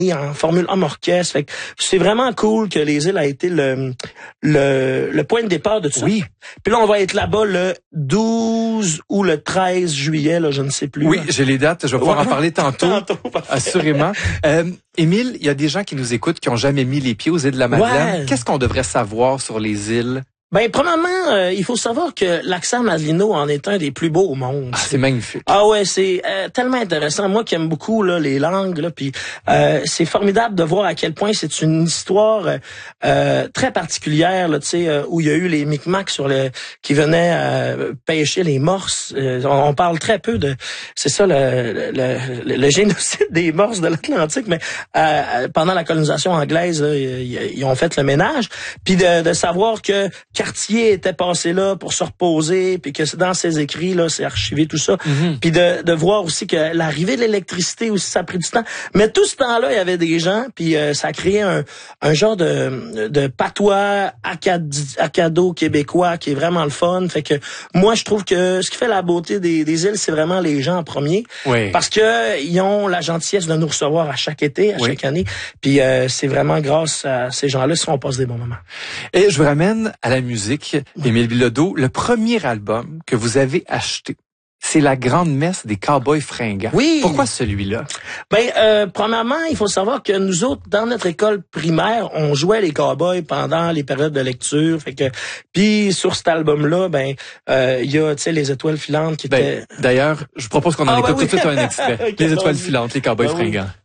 en Formule Homme Orchestre. Fait que c'est vraiment cool que les îles a été le point de départ de tout ça. Oui. Puis là, on va être là-bas le 12 ou le 13 juillet, là, je ne sais plus. Oui, là. j'ai les dates, je vais pouvoir en parler tantôt. Parfait. Assurément. Émile, il y a des gens qui nous écoutent qui ont jamais mis les pieds aux îles de la Madeleine. Ouais. Qu'est-ce qu'on devrait savoir sur les îles? Ben, premièrement, il faut savoir que l'accent Madelino en est un des plus beaux au monde. Ah, c'est magnifique. Ah ouais, c'est tellement intéressant. Moi qui aime beaucoup là, les langues, là, puis c'est formidable de voir à quel point c'est une histoire très particulière, là, tu sais, où il y a eu les Micmacs qui venaient pêcher les morses. On parle très peu de, c'est ça le génocide des morses de l'Atlantique, mais pendant la colonisation anglaise, là, ils ont fait le ménage, puis de savoir que Cartier était passé là pour se reposer, puis que dans ses écrits là, c'est archivé tout ça. Puis de voir aussi que l'arrivée de l'électricité aussi, ça a pris du temps. Mais tout ce temps-là, il y avait des gens, puis ça a créé un genre de patois acado-québécois qui est vraiment le fun. Fait que moi, je trouve que ce qui fait la beauté des îles, c'est vraiment les gens en premier. Oui. Parce que ils ont la gentillesse de nous recevoir à chaque été, à chaque année. Puis c'est vraiment grâce à ces gens-là qu'on passe des bons moments. Et je vous ramène à la musique, Émile Bilodeau. Le premier album que vous avez acheté, c'est La Grande Messe des Cowboys Fringants. Oui. Pourquoi celui-là? Ben, premièrement, il faut savoir que nous autres, dans notre école primaire, on jouait les cowboys pendant les périodes de lecture. Fait que, puis sur cet album-là, ben, il y a, tu sais, les étoiles filantes qui étaient. D'ailleurs, je propose qu'on en écoute tout de suite un extrait. Okay, Les étoiles filantes, les Cowboys Fringants.